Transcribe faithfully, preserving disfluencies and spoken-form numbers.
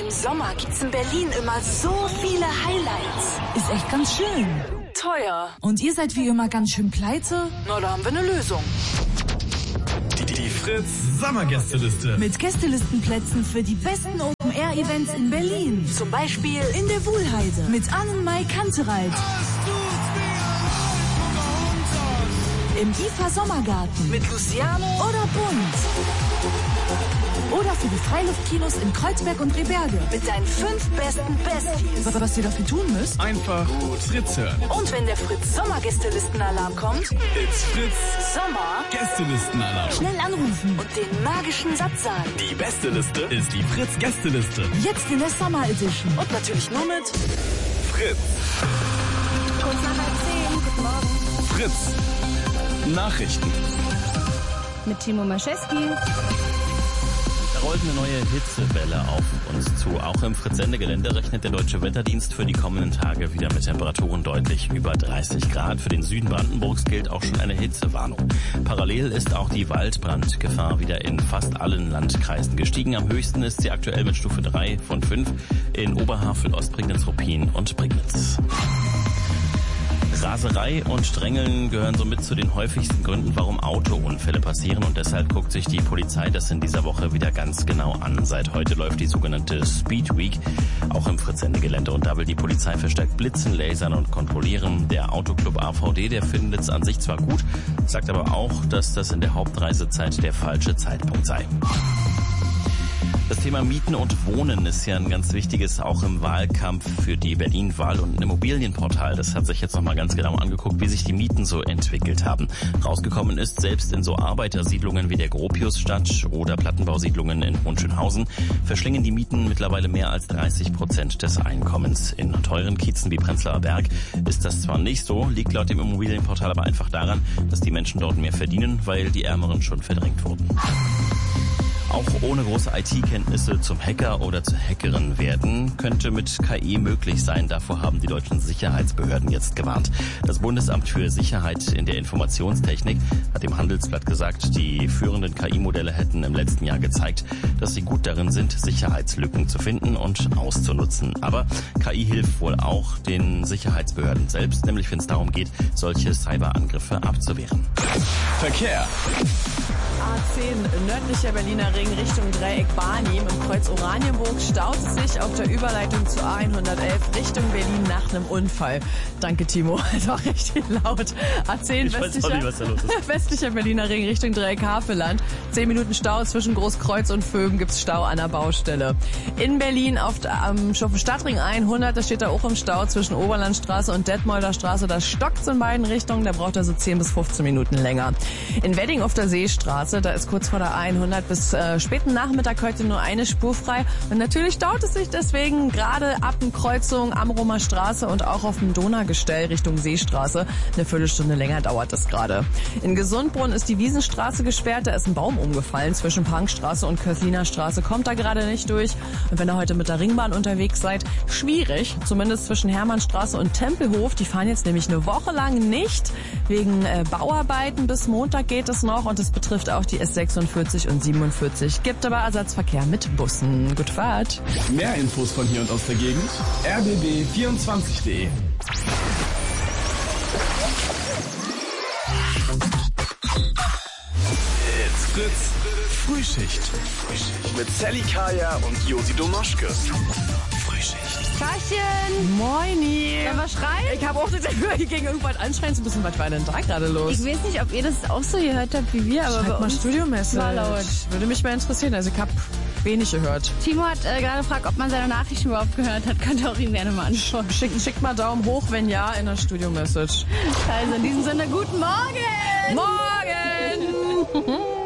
Im Sommer gibt's in Berlin immer so viele Highlights. Ist echt ganz schön. Teuer. Und ihr seid wie immer ganz schön pleite? Na, da haben wir eine Lösung. Die, die Fritz Sommergästeliste. Mit Gästelistenplätzen für die besten Open-Air-Events in Berlin. Zum Beispiel In der Wuhlheide mit Annenmai Kantereit. Im I F A Sommergarten mit Luciano oder Bund. Oder für die Freiluftkinos in Kreuzberg und Rehberge. mit deinen fünf besten Besties. Was, was ihr dafür tun müsst? Einfach gut Fritz hören. Und wenn der Fritz Sommergästelistenalarm kommt, It's Fritz Sommer Gästelistenalarm. Schnell anrufen. und den magischen Satz sagen. Die beste Liste ist die Fritz Gästeliste. Jetzt in der Summer Edition. Und natürlich nur mit Fritz. kurz nach halb zehn. Guten Morgen. Fritz. Nachrichten. Mit Timo Maschewski. Da rollt eine neue Hitzewelle auf uns zu. Auch im Fritz-Sende-Gelände rechnet der Deutsche Wetterdienst für die kommenden Tage wieder mit Temperaturen deutlich über dreißig Grad. Für den Süden Brandenburgs gilt auch schon eine Hitzewarnung. Parallel ist auch die Waldbrandgefahr wieder in fast allen Landkreisen gestiegen. Am höchsten ist sie aktuell mit Stufe drei von fünf in Oberhavel, Ostprignitz, Ruppin und Prignitz. Raserei und Drängeln gehören somit zu den häufigsten Gründen, warum Autounfälle passieren, und deshalb guckt sich die Polizei das in dieser Woche wieder ganz genau an. Seit heute läuft die sogenannte Speed Week, auch im Fritz-Sende-Gelände, und da will die Polizei verstärkt blitzen, lasern und kontrollieren. Der Autoclub A V D, der findet es an sich zwar gut, sagt aber auch, dass das in der Hauptreisezeit der falsche Zeitpunkt sei. Das Thema Mieten und Wohnen ist ja ein ganz wichtiges, auch im Wahlkampf für die Berlin Wahl- und Immobilienportal. Das hat sich jetzt nochmal ganz genau angeguckt, wie sich die Mieten so entwickelt haben. Rausgekommen ist, selbst in so Arbeitersiedlungen wie der Gropiusstadt oder Plattenbausiedlungen in Hohenschönhausen verschlingen die Mieten mittlerweile mehr als dreißig Prozent des Einkommens. In teuren Kiezen wie Prenzlauer Berg ist das zwar nicht so, liegt laut dem Immobilienportal aber einfach daran, dass die Menschen dort mehr verdienen, weil die Ärmeren schon verdrängt wurden. Auch ohne große I T-Kenntnisse zum Hacker oder zur Hackerin werden, könnte mit K I möglich sein. Davor haben die deutschen Sicherheitsbehörden jetzt gewarnt. Das Bundesamt für Sicherheit in der Informationstechnik hat dem Handelsblatt gesagt, die führenden K I-Modelle hätten im letzten Jahr gezeigt, dass sie gut darin sind, Sicherheitslücken zu finden und auszunutzen. Aber K I hilft wohl auch den Sicherheitsbehörden selbst, nämlich wenn es darum geht, solche Cyberangriffe abzuwehren. Verkehr. A zehn nördlicher Berliner Ring Richtung Dreieck Barnim. Im Kreuz Oranienburg staut es sich auf der Überleitung zu A hundertelf Richtung Berlin nach einem Unfall. Danke, Timo. Das war richtig laut. A zehn Ich weiß auch nicht, was da los ist. westlicher Berliner Ring Richtung Dreieck Havelland. Zehn Minuten Stau zwischen Großkreuz und Vögen, gibt's Stau an der Baustelle. In Berlin auf dem ähm, Stadtring hundert, da steht da auch im Stau zwischen Oberlandstraße und Detmolder Straße. Da stockt's in beiden Richtungen, da braucht er so zehn bis fünfzehn Minuten länger. In Wedding auf der Seestraße, da ist kurz vor der A hundert bis äh, späten Nachmittag heute nur eine Spur frei. Und natürlich staut es sich deswegen gerade ab den Kreuzungen am Romer Straße und auch auf dem Donaugestell Richtung Seestraße. Eine Viertelstunde länger dauert es gerade. In Gesundbrunn ist die Wiesenstraße gesperrt. Da ist ein Baum umgefallen zwischen Punkstraße und Köthliner Straße. Kommt da gerade nicht durch. Und wenn ihr heute mit der Ringbahn unterwegs seid, schwierig. Zumindest zwischen Hermannstraße und Tempelhof. Die fahren jetzt nämlich eine Woche lang nicht. Wegen äh, Bauarbeiten bis Montag geht es noch. Und es betrifft auch die S sechsundvierzig und siebenundvierzig. Gibt aber Ersatzverkehr mit Bussen. Gute Fahrt. Mehr Infos von hier und aus der Gegend. r b b vierundzwanzig punkt de. It's Fritz Frühschicht. Mit Sally Kaya und Josi Domoschke. Frühschicht. Tachchen! Moini! Sollen wir schreien? Ich habe auch das Gefühl, hier gegen irgendwas anschreien zu müssen. Was war denn da gerade los? Ich weiß nicht, ob ihr das auch so gehört habt wie wir, aber Schreibt bei mal uns Studiomesse. war laut. Würde mich mal interessieren. Also ich habe wenig gehört. Timo hat äh, gerade gefragt, ob man seine Nachrichten überhaupt gehört hat. Könnt ihr auch ihn gerne mal anschauen. Schickt, schickt mal Daumen hoch, wenn ja, in der Studio-Message. Also in diesem Sinne, guten Morgen! Morgen!